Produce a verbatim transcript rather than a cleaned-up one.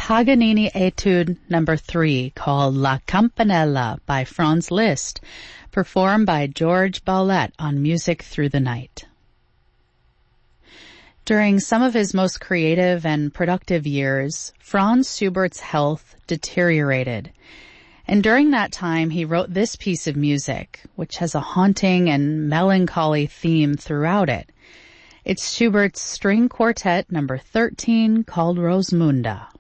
Paganini Etude number three, called La Campanella by Franz Liszt, performed by George Boulez on Music Through the Night. During some of his most creative and productive years, Franz Schubert's health deteriorated. And during that time, he wrote this piece of music, which has a haunting and melancholy theme throughout it. It's Schubert's String Quartet number thirteen, called Rosmunda.